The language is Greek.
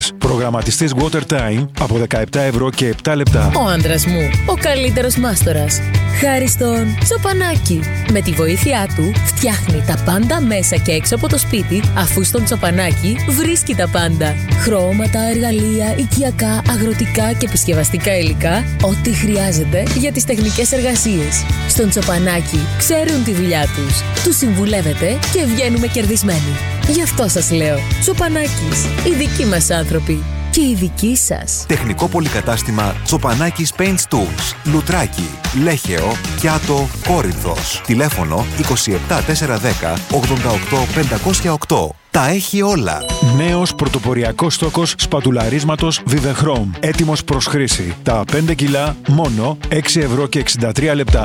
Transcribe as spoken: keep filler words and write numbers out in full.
Προγραμματιστής WaterTime από δεκαεπτά ευρώ και επτά λεπτά. Ο άντρας μου, ο καλύτερος μάστορας. Χάρη στον Τσοπανάκη. Με τη βοήθειά του φτιάχνει τα πάντα μέσα και έξω από το σπίτι, αφού στον Τσοπανάκη βρίσκει τα πάντα. Χρώματα, εργαλεία, οικιακά, αγροτικά και επισκευαστικά υλικά, ό,τι χρειάζεται για τις τεχνικές εργασίες. Στον Τσοπανάκη ξέρουν τη δουλειά τους. Τους συμβουλεύετε και βγαίνουμε κερδισμένοι. Γι' αυτό σας λέω, Τσοπανάκης, οι δικοί μας άνθρωποι και οι δικοί σας. Τεχνικό πολυκατάστημα Τσοπανάκης Paint Tools, Λουτράκι, Λέχεο, Κιάτο, Κόρινθος. Τηλέφωνο είκοσι επτά τετρακόσια δέκα ογδόντα οκτώ πεντακόσια οκτώ. Τα έχει όλα. Νέος πρωτοποριακός στόκος σπατουλαρίσματος Vivechrome. Έτοιμος προς χρήση. Τα πέντε κιλά μόνο έξι ευρώ και εξήντα τρία λεπτά.